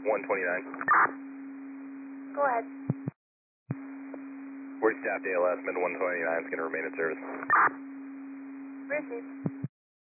129. Go ahead. We're staffed ALS, mid 129 is going to remain in service. Received.